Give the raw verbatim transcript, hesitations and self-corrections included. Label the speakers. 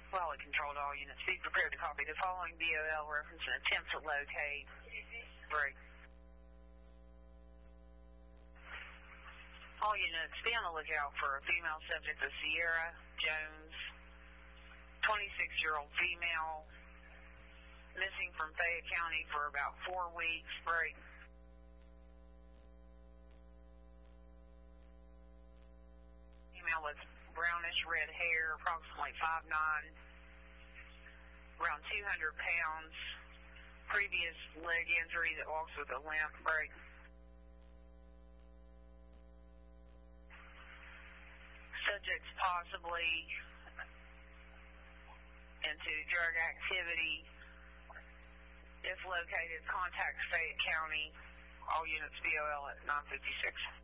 Speaker 1: Quality control to all units. Be prepared to copy the following B O L reference and attempt to locate. Break. All units, be on the lookout for a female subject of Sierra Jones, twenty-six-year-old female, missing from Fayette County for about four weeks. Break. Female with brownish red hair, approximately five nine, around two hundred pounds, previous leg injury that walks with a limp. Break. Subjects possibly into drug activity. If located, contact Fayette County. All units B O L at nine fifty-six.